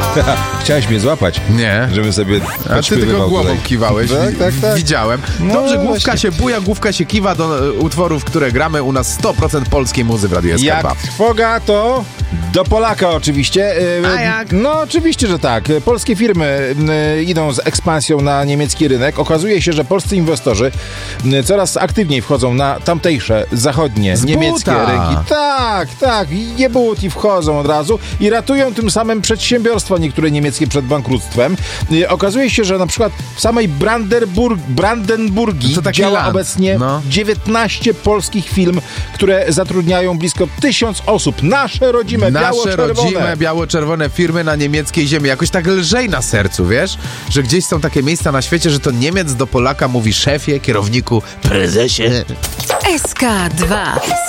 Chciałeś mnie złapać? Nie. Żeby sobie A ty tylko głową kiwałeś. Tak. Widziałem. No, Dobrze, główka właśnie. się buja, główka się kiwa do utworów, które gramy. U nas 100% polskiej muzy w Radiu SK2. Jak trwoga, to do Polaka oczywiście. A jak? No oczywiście, że tak. Polskie firmy idą z ekspansją na niemiecki rynek. Okazuje się, że polscy inwestorzy coraz aktywniej wchodzą na tamtejsze, zachodnie, Z niemieckie buta. rynki. Tak. Jebut i wchodzą od razu i ratują tym samym przedsiębiorstwa niektóre niemieckie przed bankructwem. Okazuje się, że na przykład w samej Brandenburgii To taki działa land. obecnie 19 polskich firm, które zatrudniają blisko 1000 osób. Nasze rodzime, biało-czerwone firmy na niemieckiej ziemi. Jakoś tak lżej na sercu, wiesz? Że gdzieś są takie miejsca na świecie, że to Niemiec do Polaka mówi szefie, kierowniku, prezesie. SK2